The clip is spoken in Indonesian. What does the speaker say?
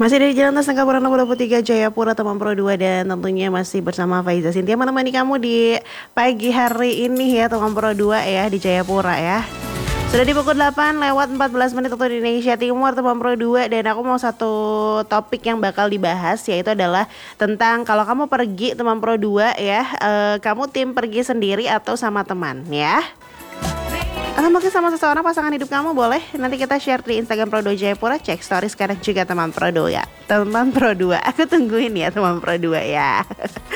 Masih dari Jalan Tasangkapura nomor 23 Jayapura teman Pro 2 dan tentunya masih bersama Faiza Sintia menemani kamu di pagi hari ini ya teman Pro 2 ya di Jayapura ya. Sudah di pukul 8 lewat 14 menit waktu Indonesia Timur teman Pro 2 dan aku mau satu topik yang bakal dibahas yaitu adalah tentang kalau kamu pergi teman Pro 2 ya, kamu tim pergi sendiri atau sama teman ya. Atau mungkin sama seseorang pasangan hidup kamu boleh. Nanti kita share di Instagram Pro2 Jayapura. Cek story sekarang juga teman Pro 2 ya. Teman Pro 2. Aku tungguin ya teman Pro 2 ya.